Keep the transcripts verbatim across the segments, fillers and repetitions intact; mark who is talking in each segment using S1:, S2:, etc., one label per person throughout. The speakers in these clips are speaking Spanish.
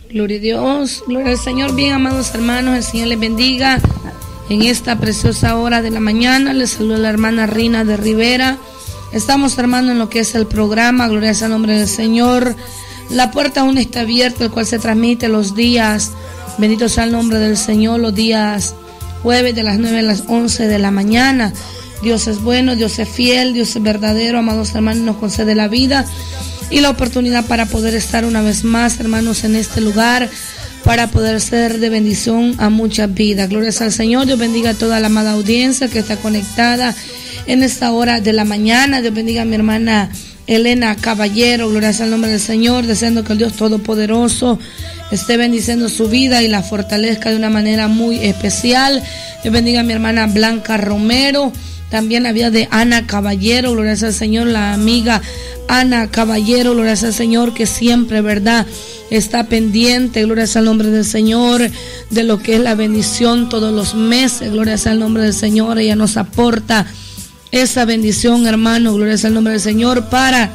S1: Gloria a Dios, gloria al Señor. Bien, amados hermanos, el Señor les bendiga en esta preciosa hora de la mañana. Les saluda la hermana Rina de Rivera. Estamos, hermano, en lo que es el programa, gloria al nombre del Señor. La puerta aún está abierta, el cual se transmite los días, bendito sea el nombre del Señor, los días jueves de las nueve a las once de la mañana. Dios es bueno, Dios es fiel, Dios es verdadero, amados hermanos, nos concede la vida y la oportunidad para poder estar una vez más, hermanos, en este lugar, para poder ser de bendición a muchas vidas. Gloria al Señor. Dios bendiga a toda la amada audiencia que está conectada en esta hora de la mañana. Dios bendiga a mi hermana Elena Caballero, gloria al nombre del Señor, deseando que el Dios Todopoderoso esté bendiciendo su vida y la fortalezca de una manera muy especial. Dios bendiga a mi hermana Blanca Romero, también la vida de Ana Caballero, gloria al Señor, la amiga Ana Caballero, gloria al Señor, que siempre, verdad, está pendiente, gloria al nombre del Señor, de lo que es la bendición todos los meses, gloria al nombre del Señor. Ella nos aporta esa bendición, hermano, gloria al nombre del Señor, para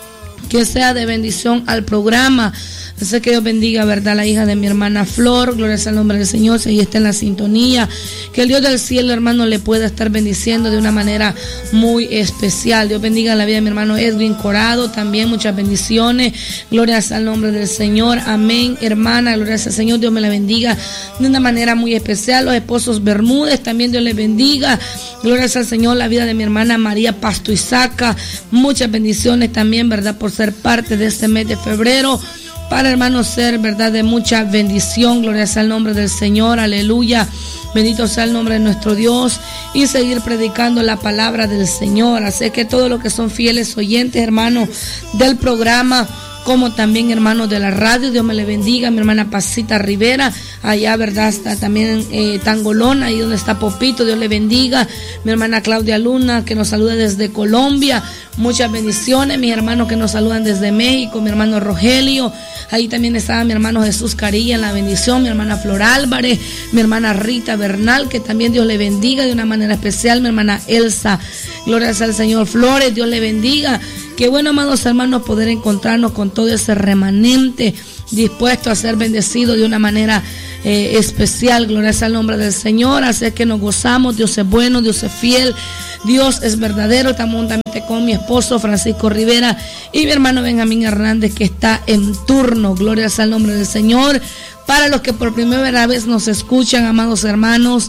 S1: que sea de bendición al programa. Así que Dios bendiga, verdad, la hija de mi hermana Flor, gloria al nombre del Señor, si ella está en la sintonía, que el Dios del cielo, hermano, le pueda estar bendiciendo de una manera muy especial. Dios bendiga la vida de mi hermano Edwin Corado, también muchas bendiciones, gloria al nombre del Señor, amén, hermana, gloria al Señor, Dios me la bendiga de una manera muy especial. Los esposos Bermúdez, también Dios les bendiga, gloria al Señor, la vida de mi hermana María Pasto Isaca, muchas bendiciones también, verdad, por ser parte de este mes de febrero, para, hermanos, ser, verdad, de mucha bendición. Gloria sea el nombre del Señor, aleluya, bendito sea el nombre de nuestro Dios, y seguir predicando la palabra del Señor. Así que todos los que son fieles oyentes, hermanos, del programa, como también, hermanos, de la radio, Dios me le bendiga. Mi hermana Pasita Rivera, allá, verdad, está también eh, Tangolón, ahí donde está Popito, Dios le bendiga. Mi hermana Claudia Luna, que nos saluda desde Colombia, muchas bendiciones. Mis hermanos que nos saludan desde México, mi hermano Rogelio, ahí también estaba mi hermano Jesús Carilla en la bendición, mi hermana Flor Álvarez, mi hermana Rita Bernal, que también Dios le bendiga de una manera especial. Mi hermana Elsa, gloria al Señor Flores, Dios le bendiga. Qué bueno, amados hermanos, poder encontrarnos con todo ese remanente dispuesto a ser bendecido de una manera eh, especial. Gloria al nombre del Señor. Así que nos gozamos. Dios es bueno, Dios es fiel, Dios es verdadero. Estamos también con mi esposo Francisco Rivera y mi hermano Benjamín Hernández, que está en turno. Gloria al nombre del Señor. Para los que por primera vez nos escuchan, amados hermanos,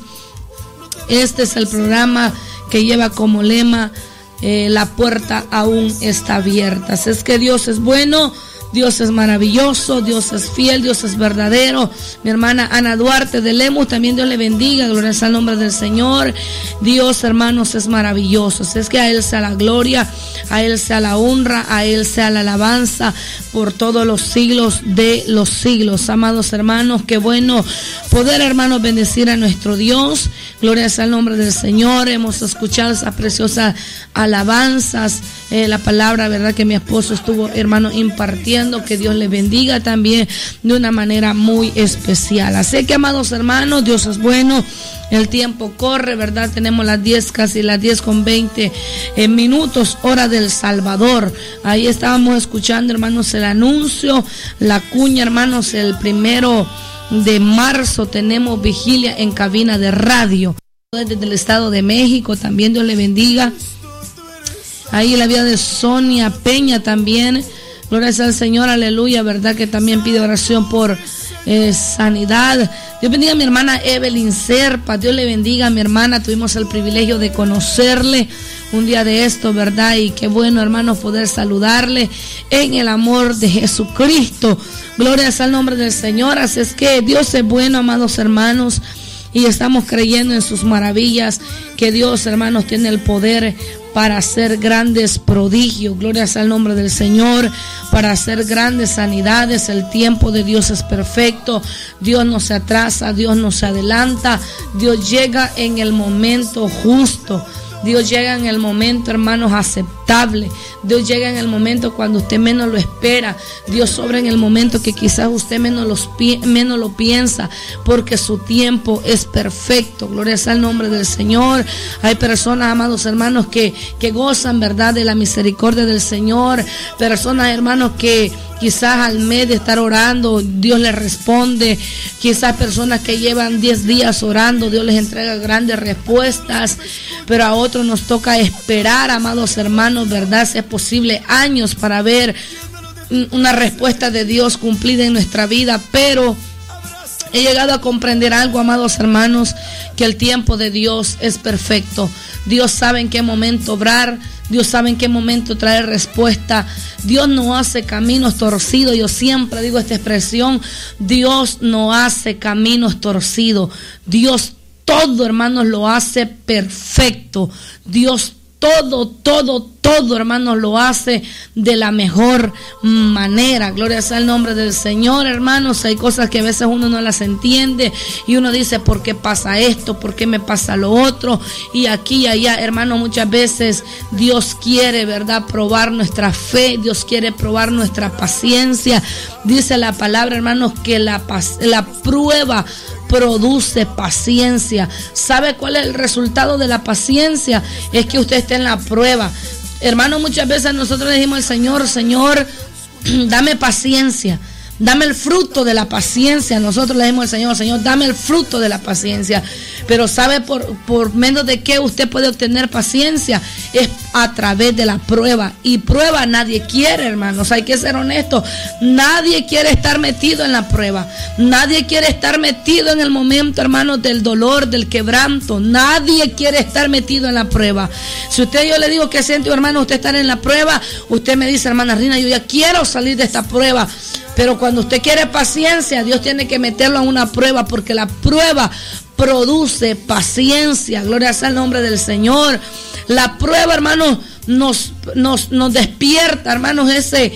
S1: este es el programa que lleva como lema: Eh, la puerta aún está abierta. Así es que Dios es bueno, Dios es maravilloso, Dios es fiel, Dios es verdadero. Mi hermana Ana Duarte de Lemus, también Dios le bendiga, gloria al nombre del Señor. Dios, hermanos, es maravilloso. Así es que a Él sea la gloria, a Él sea la honra, a Él sea la alabanza por todos los siglos de los siglos. Amados hermanos, qué bueno poder, hermanos, bendecir a nuestro Dios. Gloria al nombre del Señor. Hemos escuchado esas preciosas alabanzas, eh, la palabra, verdad, que mi esposo estuvo, hermano, impartiendo. Que Dios le bendiga también de una manera muy especial. Así que, amados hermanos, Dios es bueno. El tiempo corre, verdad, tenemos las diez, casi las diez con veinte eh, minutos, hora del Salvador. Ahí estábamos escuchando, hermanos, el anuncio, la cuña, hermanos. El primero de marzo tenemos vigilia en cabina de radio desde el Estado de México. También Dios le bendiga. Ahí la vida de Sonia Peña también, gloria al Señor, aleluya, verdad, que también pide oración por eh, sanidad. Dios bendiga a mi hermana Evelyn Serpa, Dios le bendiga a mi hermana. Tuvimos el privilegio de conocerle un día de esto, verdad, y qué bueno, hermanos, poder saludarle en el amor de Jesucristo. Gloria al nombre del Señor. Así es que Dios es bueno, amados hermanos, y estamos creyendo en sus maravillas, que Dios, hermanos, tiene el poder para hacer grandes prodigios. Gloria al nombre del Señor, para hacer grandes sanidades. El tiempo de Dios es perfecto. Dios no se atrasa, Dios no se adelanta. Dios llega en el momento justo. Dios llega en el momento, hermanos, aceptable. inaceptable. Dios llega en el momento cuando usted menos lo espera. Dios obra en el momento que quizás usted menos, los, menos lo piensa, porque su tiempo es perfecto. Gloria sea el nombre del Señor. Hay personas, amados hermanos, que, que gozan, ¿verdad?, de la misericordia del Señor. Personas, hermanos, que quizás al mes de estar orando, Dios les responde. Quizás personas que llevan diez días orando, Dios les entrega grandes respuestas. Pero a otros nos toca esperar, amados hermanos, ¿verdad?, si es posible, años para ver una respuesta de Dios cumplida en nuestra vida. Pero he llegado a comprender algo, amados hermanos, que el tiempo de Dios es perfecto. Dios sabe en qué momento obrar. Dios sabe en qué momento traer respuesta. Dios no hace caminos torcidos. Yo siempre digo esta expresión: Dios no hace caminos torcidos. Dios todo, hermanos, lo hace perfecto. Dios todo, todo, todo, hermanos, lo hace de la mejor manera. Gloria sea el nombre del Señor, hermanos. Hay cosas que a veces uno no las entiende y uno dice: ¿por qué pasa esto? ¿Por qué me pasa lo otro? Y aquí y allá, hermanos, muchas veces Dios quiere, ¿verdad?, probar nuestra fe. Dios quiere probar nuestra paciencia. Dice la palabra, hermanos, que la, la prueba produce paciencia. ¿Sabe cuál es el resultado de la paciencia? Es que usted esté en la prueba. Hermano, muchas veces nosotros le decimos al Señor: Señor, dame paciencia, dame el fruto de la paciencia. Nosotros le decimos al Señor: Señor, dame el fruto de la paciencia. Pero ¿sabe por, por medio de qué usted puede obtener paciencia? Es a través de la prueba. Y prueba nadie quiere, hermanos. Hay que ser honestos. Nadie quiere estar metido en la prueba. Nadie quiere estar metido en el momento, hermanos, del dolor, del quebranto. Nadie quiere estar metido en la prueba. Si usted, yo le digo que siente, hermano, usted estar en la prueba, usted me dice: hermana Rina, yo ya quiero salir de esta prueba. Pero cuando usted quiere paciencia, Dios tiene que meterlo a una prueba, porque la prueba produce paciencia. Gloria sea el nombre del Señor. La prueba, hermanos, nos, nos, nos despierta, hermanos, ese,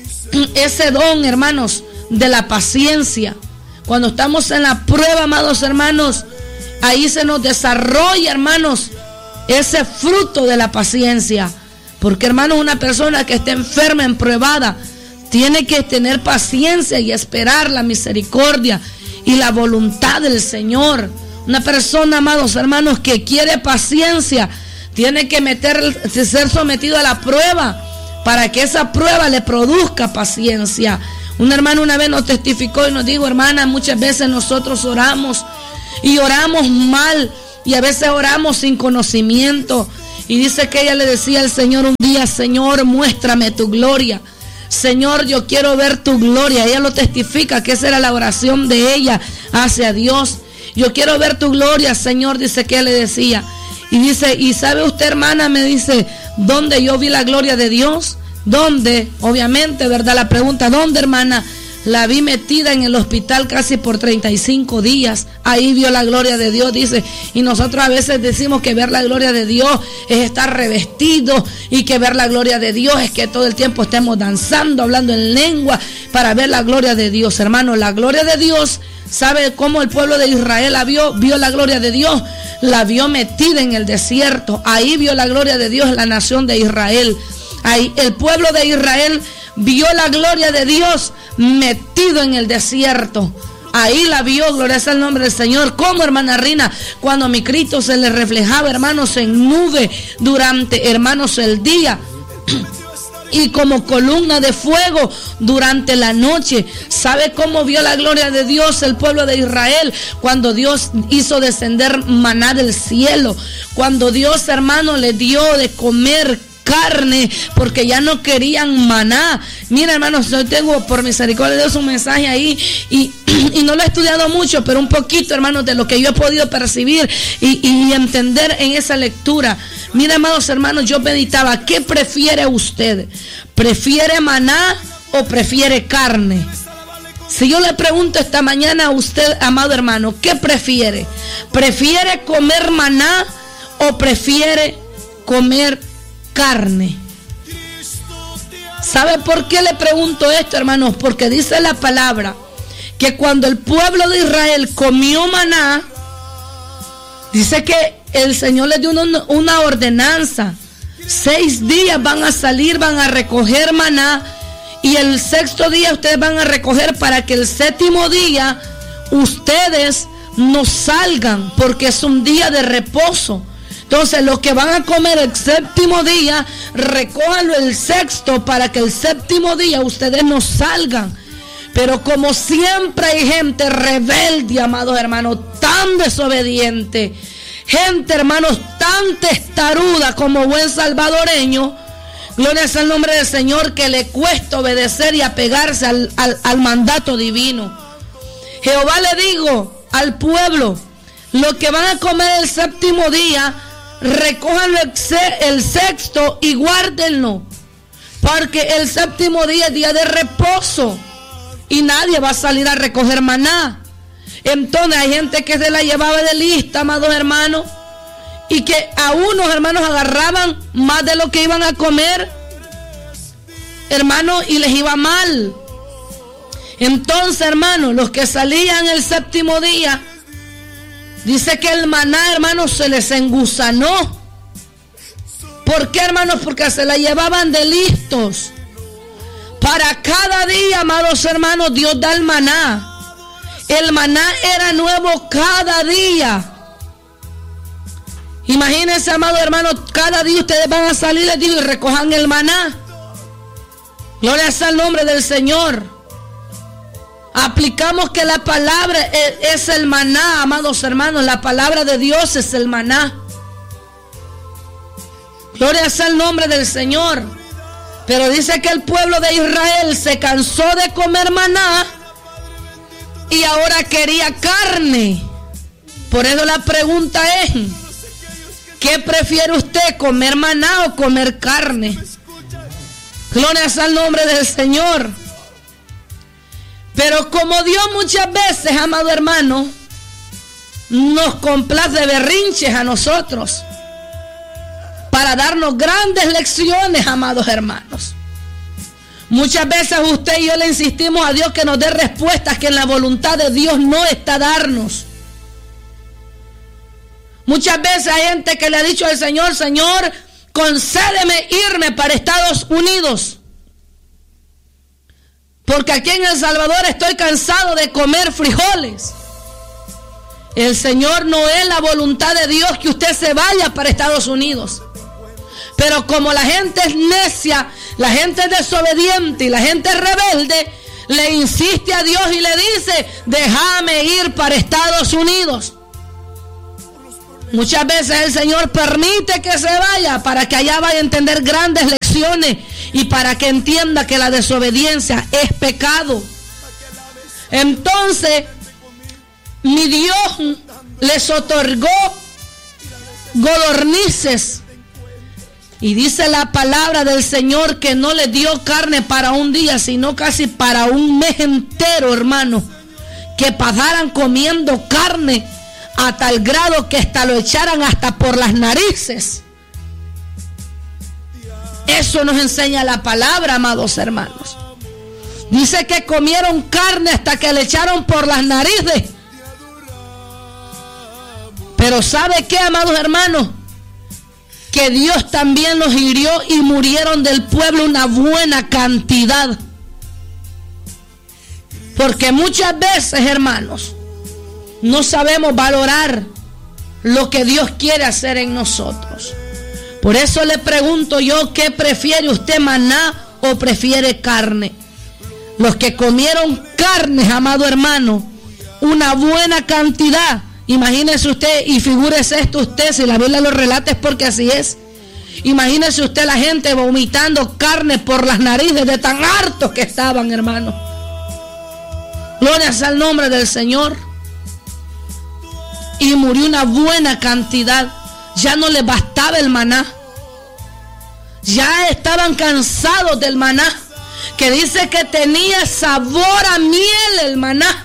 S1: ese don, hermanos, de la paciencia. Cuando estamos en la prueba, amados hermanos, ahí se nos desarrolla, hermanos, ese fruto de la paciencia. Porque, hermanos, una persona que esté enferma, empruebada, tiene que tener paciencia y esperar la misericordia y la voluntad del Señor. Una persona, amados hermanos, que quiere paciencia, tiene que meter, ser sometido a la prueba para que esa prueba le produzca paciencia. Un hermano una vez nos testificó y nos dijo: hermana, muchas veces nosotros oramos y oramos mal, y a veces oramos sin conocimiento. Y dice que ella le decía al Señor un día: Señor, muéstrame tu gloria. Señor, yo quiero ver tu gloria. Ella lo testifica, que esa era la oración de ella hacia Dios. Yo quiero ver tu gloria, Señor, dice que ella le decía. Y dice: ¿y sabe usted, hermana? Me dice: ¿dónde yo vi la gloria de Dios? ¿Dónde? Obviamente, ¿verdad? La pregunta: ¿dónde, hermana? La vi metida en el hospital casi por treinta y cinco días. Ahí vio la gloria de Dios, dice. Y nosotros a veces decimos que ver la gloria de Dios es estar revestido, y que ver la gloria de Dios es que todo el tiempo estemos danzando, hablando en lengua para ver la gloria de Dios. Hermano, la gloria de Dios, ¿sabe cómo el pueblo de Israel la vio? Vio la gloria de Dios, la vio metida en el desierto. Ahí vio la gloria de Dios la nación de Israel. Ahí el pueblo de Israel vio la gloria de Dios metido en el desierto. Ahí la vio, gloria sea el nombre del Señor. Como, hermana Rina, cuando a mi Cristo se le reflejaba, hermanos, en nube durante, hermanos, el día, y como columna de fuego durante la noche. ¿Sabe cómo vio la gloria de Dios el pueblo de Israel? Cuando Dios hizo descender maná del cielo, cuando Dios, hermano, le dio de comer carne, porque ya no querían maná. Mira, hermanos, yo tengo, por misericordia de Dios, un mensaje ahí, y, y no lo he estudiado mucho, pero un poquito, hermanos, de lo que yo he podido percibir y, y entender en esa lectura. Mira, amados hermanos, yo meditaba: ¿qué prefiere usted? ¿Prefiere maná o prefiere carne? Si yo le pregunto esta mañana a usted, amado hermano, ¿qué prefiere? ¿Prefiere comer maná o prefiere comer carne? ¿Sabe por qué le pregunto esto, hermanos? Porque dice la palabra que cuando el pueblo de Israel comió maná, dice que el Señor les dio una, una ordenanza. Seis días van a salir, van a recoger maná, y el sexto día ustedes van a recoger para que el séptimo día ustedes no salgan, porque es un día de reposo. Entonces los que van a comer el séptimo día, recójanlo el sexto para que el séptimo día ustedes no salgan. Pero como siempre hay gente rebelde, amados hermanos, tan desobediente, gente, hermanos, tan testaruda como buen salvadoreño, gloria sea el nombre del Señor, que le cuesta obedecer y apegarse al, al, al mandato divino. Jehová le digo al pueblo, los que van a comer el séptimo día, recójanlo el sexto y guárdenlo, porque el séptimo día es día de reposo y nadie va a salir a recoger maná. Entonces hay gente que se la llevaba de lista, amados hermanos, y que a unos hermanos agarraban más de lo que iban a comer, hermanos, y les iba mal. Entonces, hermanos, los que salían el séptimo día, dice que el maná, hermanos, se les engusanó. ¿Por qué, hermanos? Porque se la llevaban de listos. Para cada día, amados hermanos, Dios da el maná. El maná era nuevo cada día. Imagínense, amados hermanos, cada día ustedes van a salir, les digo, y recojan el maná. Gloria sea el nombre del Señor. Aplicamos que la palabra es el maná, amados hermanos. La palabra de Dios es el maná. Gloria sea el nombre del Señor. Pero dice que el pueblo de Israel se cansó de comer maná y ahora quería carne. Por eso la pregunta es, ¿qué prefiere usted, comer maná o comer carne? Gloria sea el nombre del Señor. Pero como Dios muchas veces, amado hermano, nos complace berrinches a nosotros para darnos grandes lecciones, amados hermanos. Muchas veces usted y yo le insistimos a Dios que nos dé respuestas que en la voluntad de Dios no está darnos. Muchas veces hay gente que le ha dicho al Señor, Señor, concédeme irme para Estados Unidos, porque aquí en El Salvador estoy cansado de comer frijoles. El Señor no es la voluntad de Dios que usted se vaya para Estados Unidos. Pero como la gente es necia, la gente es desobediente y la gente es rebelde, le insiste a Dios y le dice, déjame ir para Estados Unidos. Muchas veces el Señor permite que se vaya para que allá vaya a entender grandes lecciones y para que entienda que la desobediencia es pecado. Entonces, mi Dios les otorgó codornices. Y dice la palabra del Señor que no les dio carne para un día, sino casi para un mes entero, hermano. Que pasaran comiendo carne a tal grado que hasta lo echaran hasta por las narices. Eso nos enseña la palabra, amados hermanos. Dice que comieron carne hasta que le echaron por las narices. Pero ¿sabe qué, amados hermanos? Que Dios también los hirió y murieron del pueblo una buena cantidad. Porque muchas veces, hermanos, no sabemos valorar lo que Dios quiere hacer en nosotros. Por eso le pregunto yo, ¿qué prefiere usted, maná o prefiere carne? Los que comieron carne, amado hermano, una buena cantidad. Imagínese usted y figúrese esto usted, si la Biblia lo relata es porque así es. Imagínese usted la gente vomitando carne por las narices de tan hartos que estaban, hermano. Gloria sea el nombre del Señor. Y murió una buena cantidad. Ya no les bastaba el maná. Ya estaban cansados del maná, que dice que tenía sabor a miel el maná.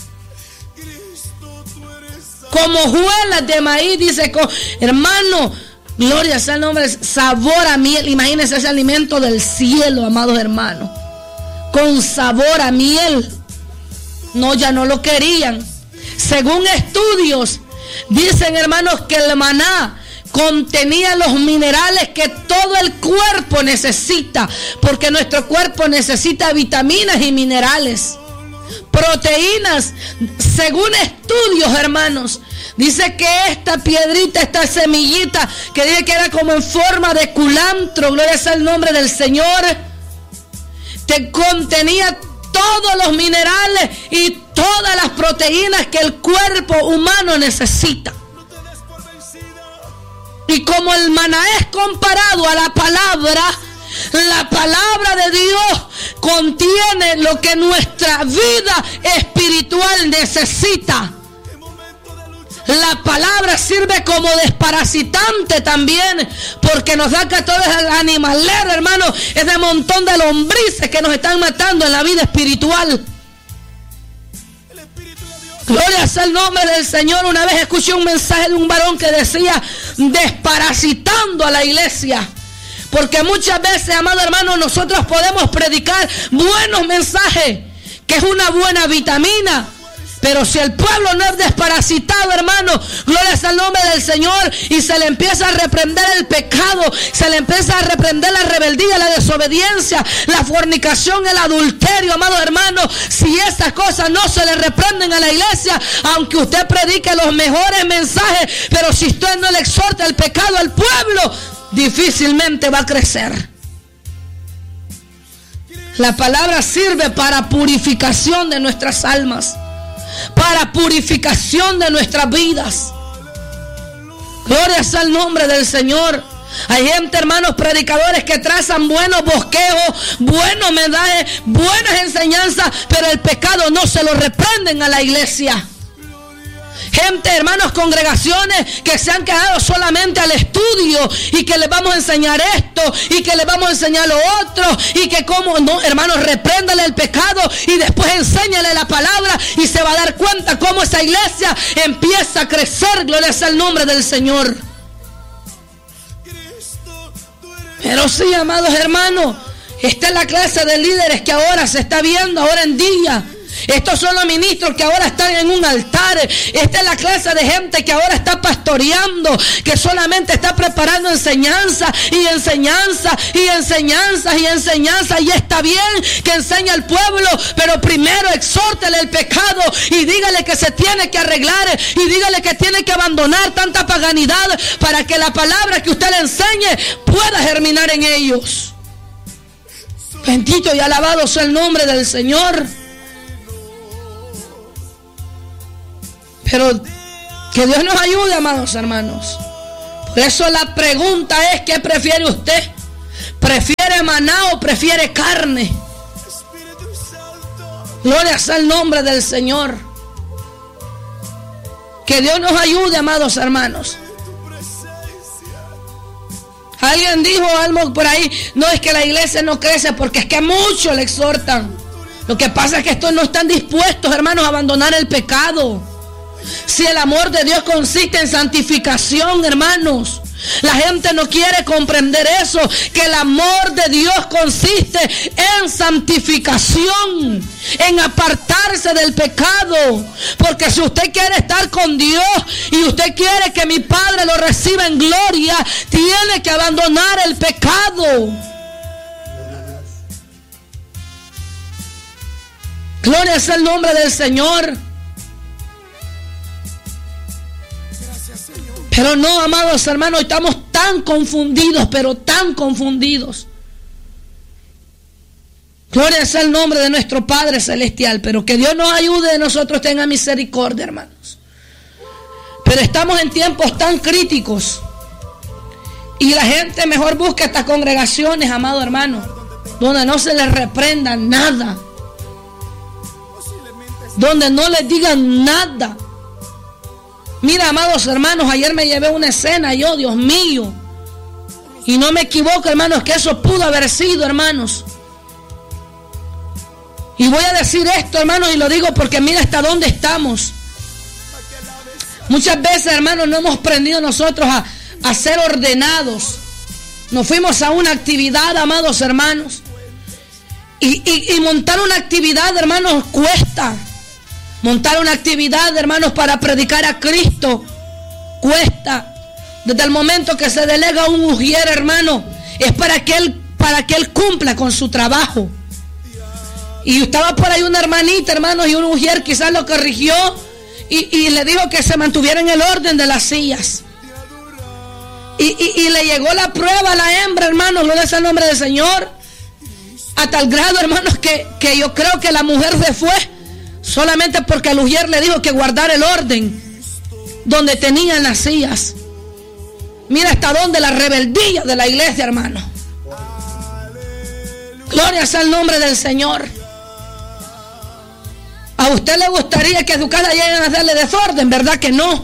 S1: Como hojuelas de maíz, dice, hermano, gloria sea el nombre, sabor a miel. Imagínense ese alimento del cielo, amados hermanos, con sabor a miel. No, ya no lo querían. Según estudios, dicen, hermanos, que el maná contenía los minerales que todo el cuerpo necesita, porque nuestro cuerpo necesita vitaminas y minerales, proteínas. Según estudios, hermanos, dice que esta piedrita, esta semillita, que dice que era como en forma de culantro, gloria sea el nombre del Señor, te contenía todos los minerales y todas las proteínas que el cuerpo humano necesita. Y como el maná es comparado a la palabra, la palabra de Dios contiene lo que nuestra vida espiritual necesita. La palabra sirve como desparasitante también, porque nos da que todo el animalero, hermano, es de montón de lombrices que nos están matando en la vida espiritual. Gloria sea el nombre del Señor. Una vez escuché un mensaje de un varón que decía: desparasitando a la iglesia. Porque muchas veces, amado hermano, nosotros podemos predicar buenos mensajes, que es una buena vitamina, pero si el pueblo no es desparasitado, hermano, gloria sea el nombre del Señor, y se le empieza a reprender el pecado, se le empieza a reprender la rebeldía, la desobediencia, la fornicación, el adulterio, amado hermano, si esas cosas no se le reprenden a la iglesia, aunque usted predique los mejores mensajes, pero si usted no le exhorta el pecado al pueblo, difícilmente va a crecer. La palabra sirve para purificación de nuestras almas, para purificación de nuestras vidas. Gloria sea el nombre del Señor. Hay gente, hermanos, predicadores que trazan buenos bosquejos, buenos mensajes, buenas enseñanzas, pero el pecado no se lo reprenden a la iglesia. Gente, hermanos, congregaciones que se han quedado solamente al estudio y que les vamos a enseñar esto y que les vamos a enseñar lo otro y que como no, hermanos, repréndale el pecado y después enséñale la palabra y se va a dar cuenta cómo esa iglesia empieza a crecer. Gloria sea el nombre del Señor. Pero sí, amados hermanos, esta es la clase de líderes que ahora se está viendo ahora en día. Estos son los ministros que ahora están en un altar. Esta es la clase de gente que ahora está pastoreando, que solamente está preparando enseñanza y enseñanza y enseñanza y enseñanza. Y está bien que enseñe al pueblo, pero primero exhórtele el pecado y dígale que se tiene que arreglar y dígale que tiene que abandonar tanta paganidad para que la palabra que usted le enseñe pueda germinar en ellos. Bendito y alabado sea el nombre del Señor. Pero que Dios nos ayude, amados hermanos. Por eso la pregunta es: ¿qué prefiere usted? ¿Prefiere maná o prefiere carne? Gloria sea el nombre del Señor. Que Dios nos ayude, amados hermanos. Alguien dijo algo por ahí: no, es que la iglesia no crece porque es que muchos le exhortan. Lo que pasa es que estos no están dispuestos, hermanos, a abandonar el pecado. Si el amor de Dios consiste en santificación, hermanos, la gente no quiere comprender eso, que el amor de Dios consiste en santificación, en apartarse del pecado. Porque si usted quiere estar con Dios y usted quiere que mi Padre lo reciba en gloria, tiene que abandonar el pecado. Gloria sea el nombre del Señor. Pero no, amados hermanos, estamos tan confundidos, pero tan confundidos. Gloria sea el nombre de nuestro Padre Celestial, pero que Dios nos ayude y nosotros tenga misericordia, hermanos. Pero estamos en tiempos tan críticos y la gente mejor busca estas congregaciones, amado hermano, donde no se les reprenda nada, donde no les digan nada. Mira, amados hermanos, ayer me llevé una escena, yo, Dios mío, y no me equivoco, hermanos, que eso pudo haber sido, hermanos. Y voy a decir esto, hermanos, y lo digo porque mira hasta dónde estamos. Muchas veces, hermanos, no hemos aprendido nosotros a, a ser ordenados. Nos fuimos a una actividad, amados hermanos, y, y, y montar una actividad, hermanos, cuesta. Montar una actividad, hermanos, para predicar a Cristo cuesta. Desde el momento que se delega un ujier, hermano, es para que él, para que él cumpla con su trabajo. Y estaba por ahí una hermanita, hermano, y un ujier quizás lo corrigió y, y le dijo que se mantuviera en el orden de las sillas. Y, y, y le llegó la prueba a la hembra, hermano, gloria al nombre del Señor. A tal grado, hermanos, que, que yo creo que la mujer se fue solamente porque el ujier le dijo que guardara el orden donde tenían las sillas. Mira hasta dónde la rebeldía de la iglesia, hermano. Gloria sea el nombre del Señor. A usted le gustaría que a su casa lleguen a hacerle desorden, ¿verdad que no?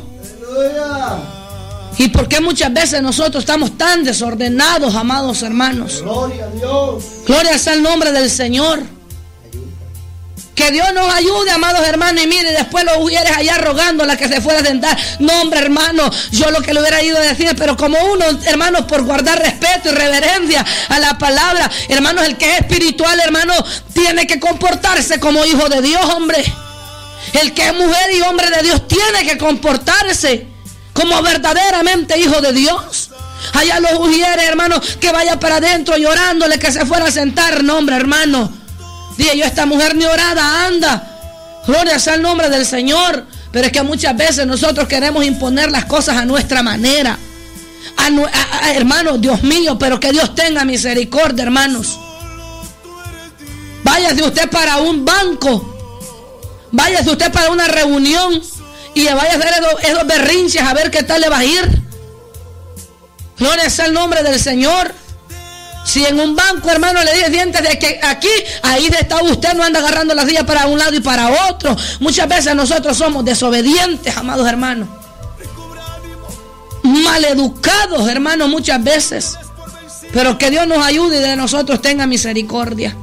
S1: ¿Y por qué muchas veces nosotros estamos tan desordenados, amados hermanos?
S2: Gloria a Dios.
S1: Gloria sea el nombre del Señor. Que Dios nos ayude, amados hermanos. Y mire, después los ujieres allá rogándola que se fuera a sentar. No, hombre, hermano, yo lo que le hubiera ido a decir, pero como uno, hermanos, por guardar respeto y reverencia a la palabra, hermanos, el que es espiritual, hermano, tiene que comportarse como hijo de Dios, hombre. El que es mujer y hombre de Dios tiene que comportarse como verdaderamente hijo de Dios. Allá los ujieres, hermano, que vaya para adentro llorándole que se fuera a sentar. No, hombre, hermano. Dije yo, esta mujer ni orada anda. Gloria sea el nombre del Señor. Pero es que muchas veces nosotros queremos imponer las cosas a nuestra manera. A, a, a, hermanos, Dios mío, pero que Dios tenga misericordia, hermanos. Váyase usted para un banco. Váyase usted para una reunión y vaya a hacer esos, esos berrinches a ver qué tal le va a ir. Gloria sea el nombre del Señor. Si en un banco, hermano, le dice dientes de que aquí, ahí está usted, no anda agarrando la silla para un lado y para otro. Muchas veces nosotros somos desobedientes, amados hermanos. Maleducados, hermanos, muchas veces. Pero que Dios nos ayude y de nosotros tenga misericordia.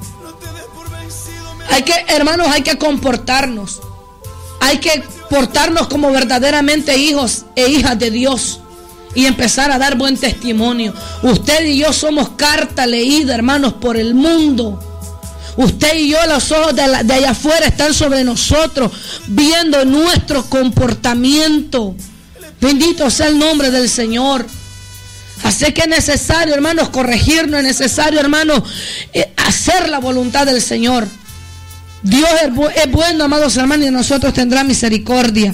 S1: Hay que, hermanos, hay que comportarnos. Hay que portarnos como verdaderamente hijos e hijas de Dios. Y empezar a dar buen testimonio. Usted y yo somos carta leída, hermanos, por el mundo. Usted y yo, los ojos de, la, de allá afuera están sobre nosotros, viendo nuestro comportamiento. Bendito sea el nombre del Señor. Así que es necesario, hermanos, corregirnos. Es necesario, hermanos, eh, hacer la voluntad del Señor. Dios es, bu- es bueno, amados hermanos, y nosotros tendrá misericordia.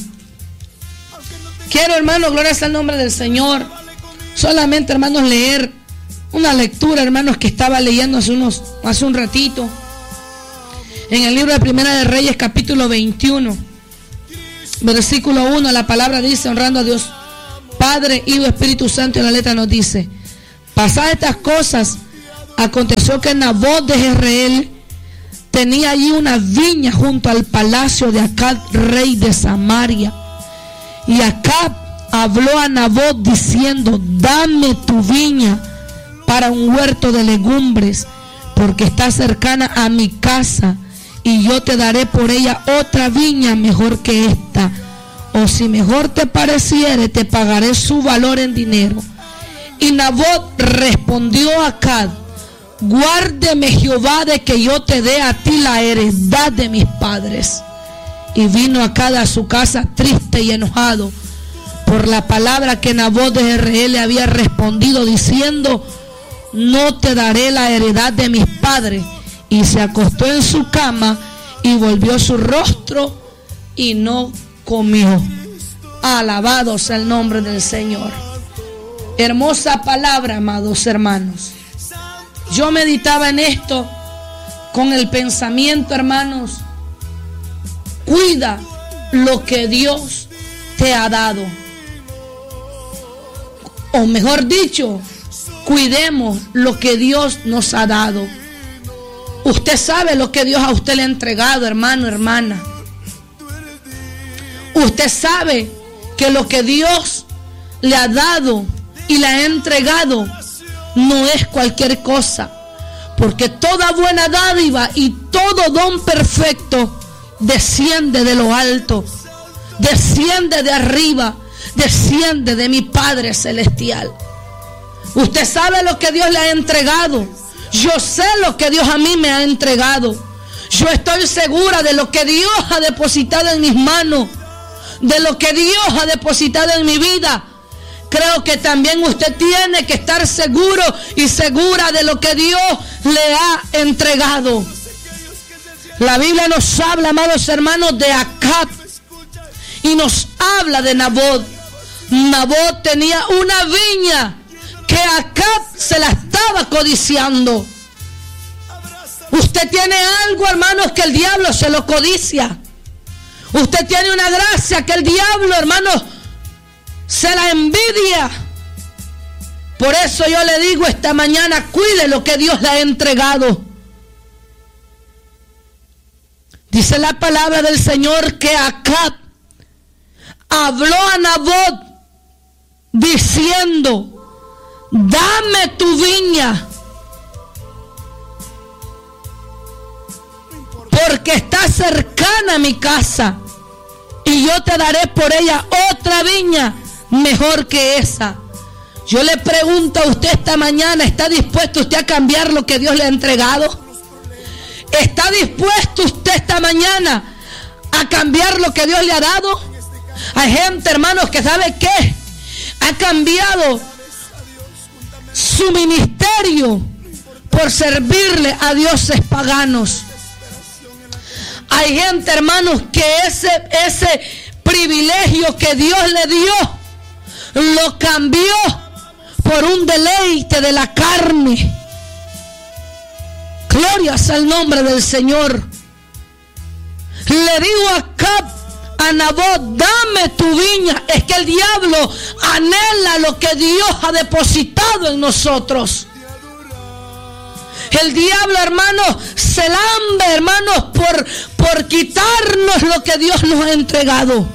S1: Quiero, hermanos, gloria sea el nombre del Señor. Solamente, hermanos, leer una lectura, hermanos, que estaba leyendo hace, unos, hace un ratito. En el libro de Primera de Reyes, capítulo veintiuno, versículo uno, la palabra dice, honrando a Dios Padre, Hijo, Espíritu Santo, y la letra nos dice: pasadas estas cosas, aconteció que Nabot de Jezreel tenía allí una viña junto al palacio de Acab, rey de Samaria. Y Acab habló a Nabot diciendo: dame tu viña para un huerto de legumbres, porque está cercana a mi casa, y yo te daré por ella otra viña mejor que esta. O si mejor te pareciere, te pagaré su valor en dinero. Y Nabot respondió a Acab: guárdeme Jehová de que yo te dé a ti la heredad de mis padres. Y vino Acab a su casa triste y enojado por la palabra que Nabot de Jezreel le había respondido, diciendo: no te daré la heredad de mis padres. Y se acostó en su cama y volvió su rostro y no comió. Alabado sea el nombre del Señor. Hermosa palabra, amados hermanos. Yo meditaba en esto con el pensamiento, hermanos. Cuida lo que Dios te ha dado. O mejor dicho, cuidemos lo que Dios nos ha dado. Usted sabe lo que Dios a usted le ha entregado, hermano, hermana. Usted sabe que lo que Dios le ha dado y le ha entregado no es cualquier cosa. Porque toda buena dádiva y todo don perfecto desciende de lo alto, desciende de arriba, desciende de mi Padre Celestial. Usted sabe lo que Dios le ha entregado. Yo sé lo que Dios a mí me ha entregado. Yo estoy segura de lo que Dios ha depositado en mis manos, de lo que Dios ha depositado en mi vida. creo que también usted tiene que estar seguro y segura de lo que Dios le ha entregado. La Biblia nos habla, amados hermanos, de Acab y nos habla de Nabot. Nabot tenía una viña que Acab se la estaba codiciando. Usted tiene algo, hermanos, que el diablo se lo codicia. Usted tiene una gracia que el diablo, hermanos, se la envidia. Por eso yo le digo esta mañana, cuide lo que Dios le ha entregado. Dice la palabra del Señor que Acab habló a Nabot diciendo: dame tu viña, porque está cercana a mi casa, y yo te daré por ella otra viña mejor que esa. Yo le pregunto a usted esta mañana, ¿está dispuesto usted a cambiar lo que Dios le ha entregado? ¿Está dispuesto usted esta mañana a cambiar lo que Dios le ha dado? Hay gente, hermanos, que sabe qué, ha cambiado su ministerio por servirle a dioses paganos. Hay gente, hermanos, que ese, ese privilegio que Dios le dio, lo cambió por un deleite de la carne. Gloria sea el nombre del Señor. Le digo a Acab, a Nabot, dame tu viña. Es que el diablo anhela lo que Dios ha depositado en nosotros. El diablo, hermanos, se lambe, hermanos, por, por quitarnos lo que Dios nos ha entregado.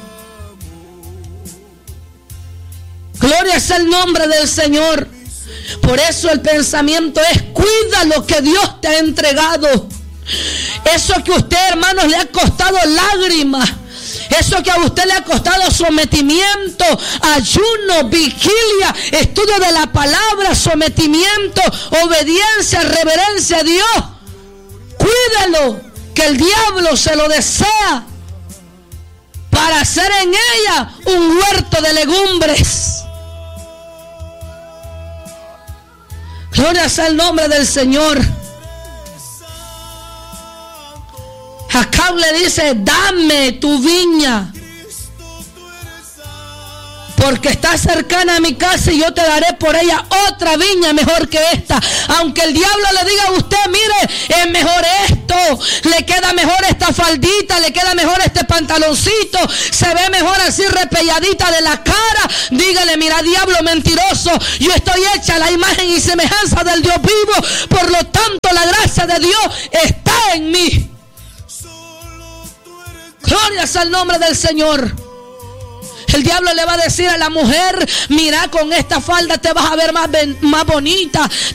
S1: Gloria sea el nombre del Señor. Por eso el pensamiento es: cuida lo que Dios te ha entregado. Eso que a usted, hermanos, le ha costado lágrimas, eso que a usted le ha costado sometimiento, ayuno, vigilia, estudio de la palabra, sometimiento, obediencia, reverencia a Dios, cuídalo, que el diablo se lo desea para hacer en ella un huerto de legumbres. Gloria sea el nombre del Señor. Acab le dice: dame tu viña, porque está cercana a mi casa, y yo te daré por ella otra viña mejor que esta. Aunque el diablo le diga a usted: mire, es mejor esto, le queda mejor esta faldita, le queda mejor este pantaloncito, se ve mejor así repelladita de la cara, dígale: mira, diablo mentiroso, yo estoy hecha a la imagen y semejanza del Dios vivo, por lo tanto la gracia de Dios está en mí. Gloria sea el nombre del Señor. El diablo le va a decir a la mujer: mira, con esta falda te vas a ver más, más bonita,